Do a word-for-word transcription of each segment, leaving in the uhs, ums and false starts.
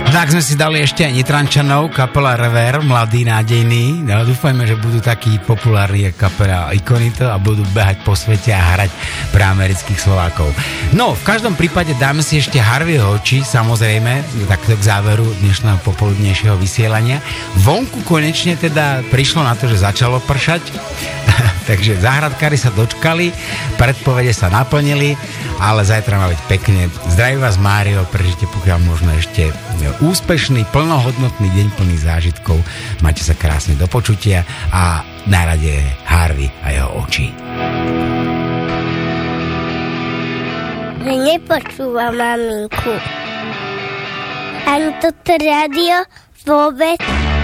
Tak sme si dali ešte aj Nitrančanov, kapela Rever, mladí, nádejní. No, dúfajme, že budú takí populárni kapela Ikonito a budú behať po svete a hrať pre amerických Slovákov. No, v každom prípade dáme si ešte Harveyho oči, samozrejme, takto k záveru dnešného popoludnejšieho vysielania. Vonku konečne teda prišlo na to, že začalo pršať, takže záhradkári sa dočkali, predpovede sa naplnili, ale zajtra má byť pekne. Zdraví vás Mário, prežite pokiaľ možno ešte úspešný, plnohodnotný deň plný zážitkov. Majte sa krásne do počutia a na rade Harvey a jeho oči. Nepočúvam maminku. Ani toto rádio vôbec.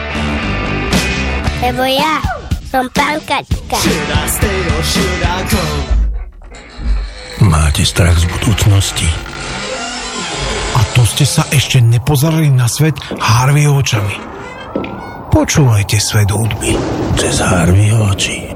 Lebo ja som pankačka. Máte strach z budúcnosti? A to ste sa ešte nepozerali na svet Harveyho očami. Počúvajte svet hudby cez Harveyho oči.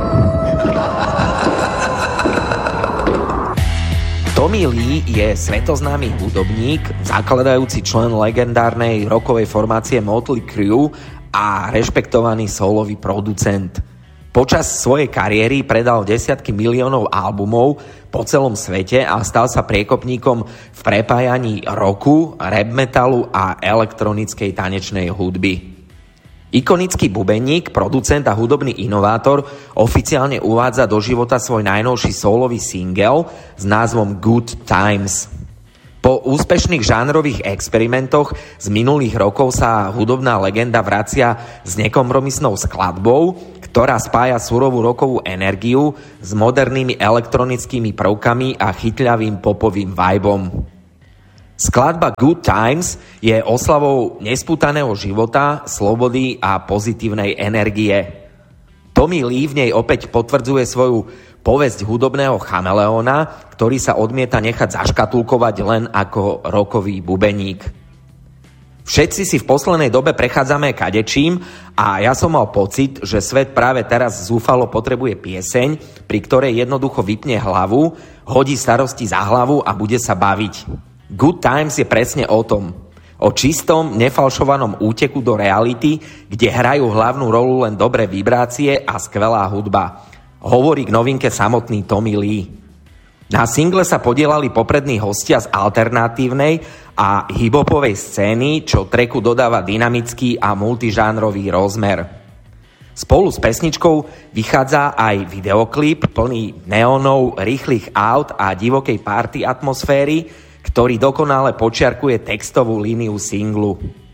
Tommy Lee je svetoznámy hudobník, zakladajúci člen legendárnej rockovej formácie Motley Crue a rešpektovaný solový producent. Počas svojej kariéry predal desiatky miliónov albumov po celom svete a stal sa priekopníkom v prepájaní rocku, rap metalu a elektronickej tanečnej hudby. Ikonický bubeník, producent a hudobný inovátor oficiálne uvádza do života svoj najnovší solový single s názvom Good Times. Po úspešných žánrových experimentoch z minulých rokov sa hudobná legenda vracia s nekompromisnou skladbou, ktorá spája surovú rockovú energiu s modernými elektronickými prvkami a chytľavým popovým vibom. Skladba Good Times je oslavou nespútaného života, slobody a pozitívnej energie. Tommy Lee v nej opäť potvrdzuje svoju povesť hudobného chameleóna, ktorý sa odmieta nechať zaškatulkovať len ako rockový bubeník. Všetci si v poslednej dobe prechádzame kadečím a ja som mal pocit, že svet práve teraz zúfalo potrebuje pieseň, pri ktorej jednoducho vypne hlavu, hodí starosti za hlavu a bude sa baviť. Good Times je presne o tom. O čistom, nefalšovanom úteku do reality, kde hrajú hlavnú rolu len dobré vibrácie a skvelá hudba. Hovorí k novinke samotný Tommy Lee. Na single sa podielali poprední hostia z alternatívnej a hip-hopovej scény, čo tracku dodáva dynamický a multižánrový rozmer. Spolu s pesničkou vychádza aj videoklip plný neónov, rýchlych aut a divokej party atmosféry, ktorý dokonale počiarkuje textovú líniu singlu.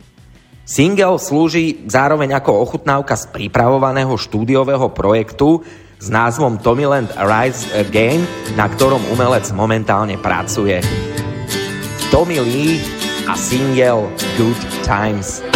Single slúži zároveň ako ochutnávka z pripravovaného štúdiového projektu s názvom Tommyland Rise Again, na ktorom umelec momentálne pracuje. Tommy Lee a single Good Times.